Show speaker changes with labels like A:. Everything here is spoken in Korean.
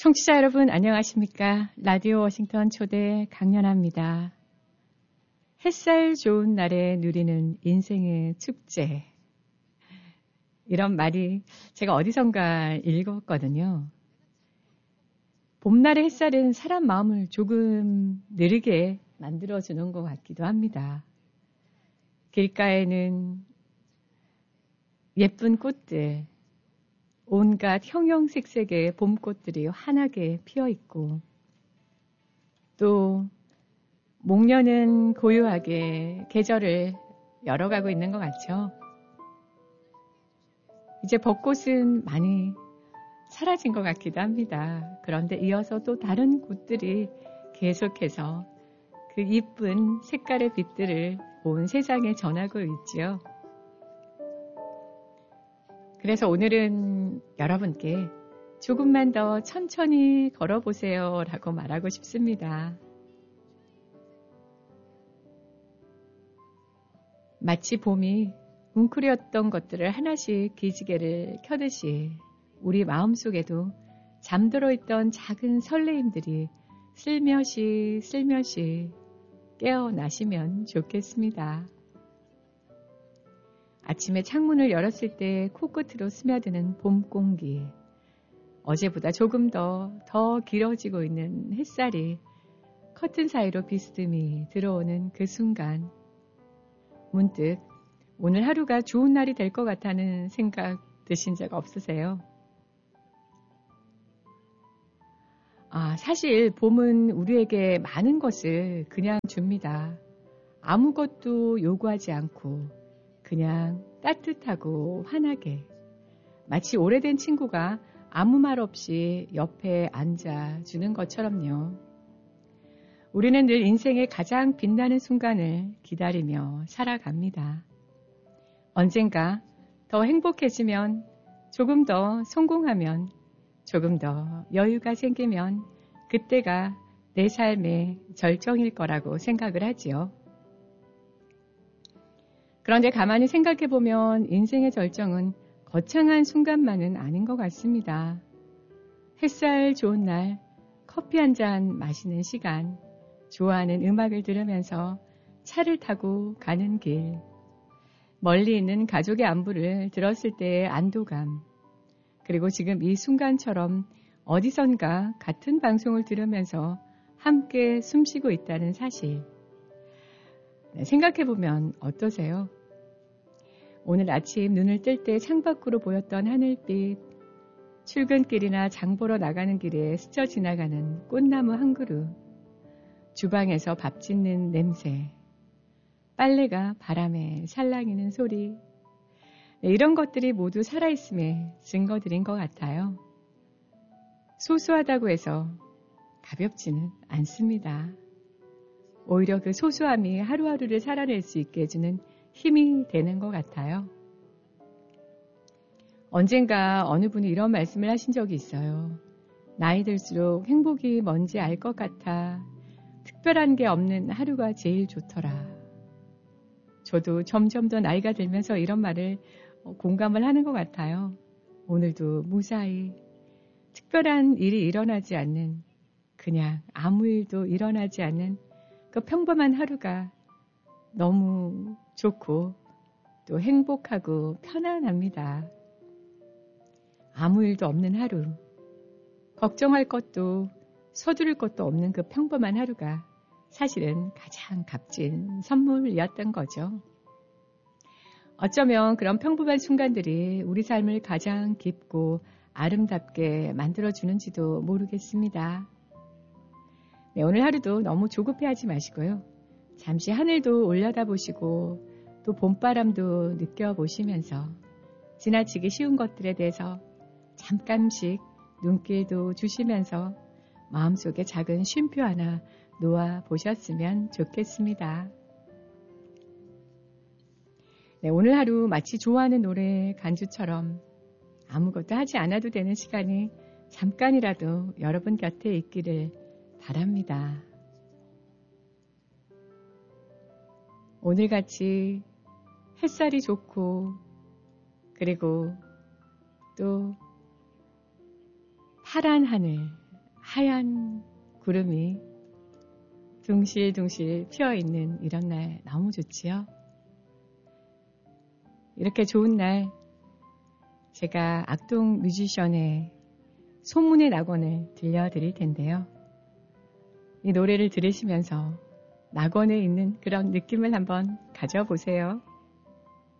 A: 청취자 여러분 안녕하십니까? 라디오 워싱턴 초대 강연아입니다. 햇살 좋은 날에 누리는 인생의 축제. 이런 말이 제가 어디선가 읽었거든요. 봄날의 햇살은 사람 마음을 조금 느리게 만들어주는 것 같기도 합니다. 길가에는 예쁜 꽃들, 온갖 형형색색의 봄꽃들이 환하게 피어있고 또 목련은 고요하게 계절을 열어가고 있는 것 같죠. 이제 벚꽃은 많이 사라진 것 같기도 합니다. 그런데 이어서 또 다른 꽃들이 계속해서 그 이쁜 색깔의 빛들을 온 세상에 전하고 있지요. 그래서 오늘은 여러분께 조금만 더 천천히 걸어보세요 라고 말하고 싶습니다. 마치 봄이 웅크렸던 것들을 하나씩 기지개를 켜듯이 우리 마음속에도 잠들어 있던 작은 설레임들이 슬며시 깨어나시면 좋겠습니다. 아침에 창문을 열었을 때 코끝으로 스며드는 봄 공기, 어제보다 조금 더 길어지고 있는 햇살이 커튼 사이로 비스듬히 들어오는 그 순간 문득 오늘 하루가 좋은 날이 될 것 같다는 생각 드신 적 없으세요? 사실 봄은 우리에게 많은 것을 그냥 줍니다. 아무것도 요구하지 않고 그냥 따뜻하고 환하게 마치 오래된 친구가 아무 말 없이 옆에 앉아주는 것처럼요. 우리는 늘 인생의 가장 빛나는 순간을 기다리며 살아갑니다. 언젠가 더 행복해지면, 조금 더 성공하면, 조금 더 여유가 생기면 그때가 내 삶의 절정일 거라고 생각을 하지요. 그런데 가만히 생각해보면 인생의 절정은 거창한 순간만은 아닌 것 같습니다. 햇살 좋은 날, 커피 한 잔 마시는 시간, 좋아하는 음악을 들으면서 차를 타고 가는 길, 멀리 있는 가족의 안부를 들었을 때의 안도감, 그리고 지금 이 순간처럼 어디선가 같은 방송을 들으면서 함께 숨쉬고 있다는 사실. 생각해보면 어떠세요? 오늘 아침 눈을 뜰 때 창밖으로 보였던 하늘빛, 출근길이나 장 보러 나가는 길에 스쳐 지나가는 꽃나무 한 그루, 주방에서 밥 짓는 냄새, 빨래가 바람에 살랑이는 소리, 이런 것들이 모두 살아있음의 증거들인 것 같아요. 소소하다고 해서 가볍지는 않습니다. 오히려 그 소소함이 하루하루를 살아낼 수 있게 해주는 힘이 되는 것 같아요. 언젠가 어느 분이 이런 말씀을 하신 적이 있어요. 나이 들수록 행복이 뭔지 알 것 같아. 특별한 게 없는 하루가 제일 좋더라. 저도 점점 더 나이가 들면서 이런 말을 공감을 하는 것 같아요. 오늘도 무사히 특별한 일이 일어나지 않는, 그냥 아무 일도 일어나지 않는 그 평범한 하루가 너무 좋고 또 행복하고 편안합니다. 아무 일도 없는 하루, 걱정할 것도 서두를 것도 없는 그 평범한 하루가 사실은 가장 값진 선물이었던 거죠. 어쩌면 그런 평범한 순간들이 우리 삶을 가장 깊고 아름답게 만들어주는지도 모르겠습니다. 네, 오늘 하루도 너무 조급해하지 마시고요. 잠시 하늘도 올려다보시고 또 봄바람도 느껴보시면서 지나치기 쉬운 것들에 대해서 잠깐씩 눈길도 주시면서 마음속에 작은 쉼표 하나 놓아보셨으면 좋겠습니다. 네, 오늘 하루 마치 좋아하는 노래 간주처럼 아무것도 하지 않아도 되는 시간이 잠깐이라도 여러분 곁에 있기를 바랍니다. 오늘같이 햇살이 좋고 그리고 또 파란 하늘, 하얀 구름이 둥실둥실 피어있는 이런 날 너무 좋지요. 이렇게 좋은 날 제가 악동 뮤지션의 소문의 낙원을 들려드릴 텐데요. 이 노래를 들으시면서 낙원에 있는 그런 느낌을 한번 가져보세요.